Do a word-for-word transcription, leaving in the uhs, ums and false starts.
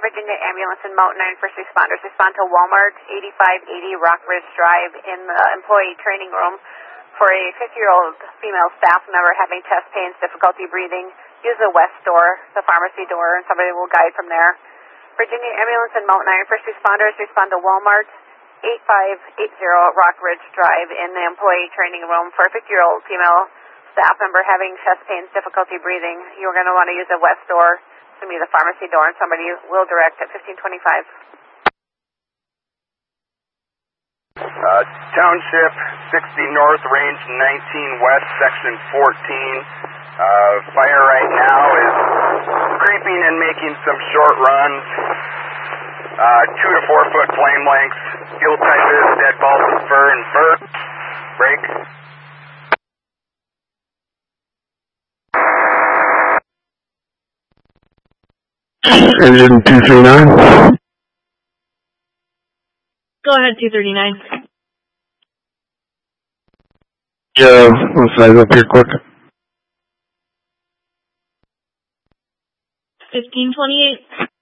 Virginia Ambulance and Mountain nine first responders. Respond to Walmart, eighty-five eighty Rock Ridge Drive in the employee training room for a fifty-year-old female staff member having chest pains, difficulty breathing. Use the west door, the pharmacy door, and somebody will guide from there. Virginia Ambulance and Mountain nine first responders. Respond to Walmart, eighty-five eighty Rock Ridge Drive in the employee training room for a fifty-year-old female staff member having chest pains, difficulty breathing. You're going to want to use the west door, to me the pharmacy door, and somebody will direct at fifteen twenty-five. Uh, Township sixty North, Range nineteen West, Section fourteen. Uh, fire right now is creeping and making some short runs. Uh, two to four foot flame lengths. Fuel type is dead balsam fir and fir. Break. Engine two thirty-nine. Go ahead, two thirty-nine. Yeah, let's size up here quick. fifteen twenty-eight.